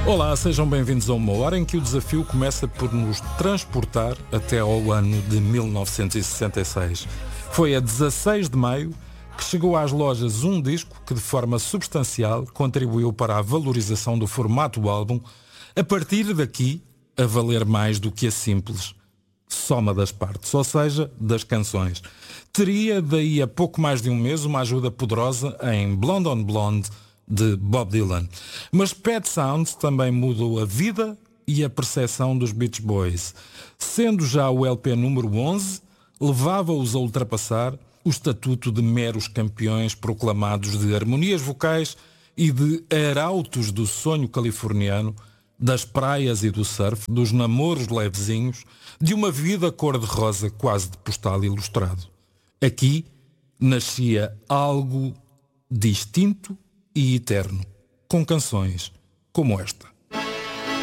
Olá, sejam bem-vindos a uma hora em que o desafio começa por nos transportar até ao ano de 1966. Foi a 16 de maio que chegou às lojas um disco que de forma substancial contribuiu para a valorização do formato do álbum, a partir daqui a valer mais do que a simples soma das partes, ou seja, das canções. Teria daí a pouco mais de um mês uma ajuda poderosa em Blonde on Blonde, de Bob Dylan. Mas Pet Sounds também mudou a vida e a percepção dos Beach Boys. Sendo já o LP número 11, levava-os a ultrapassar o estatuto de meros campeões proclamados de harmonias vocais e de arautos do sonho californiano, das praias e do surf, dos namoros levezinhos, de uma vida cor-de-rosa quase de postal ilustrado. Aqui nascia algo distinto e eterno, com canções como esta.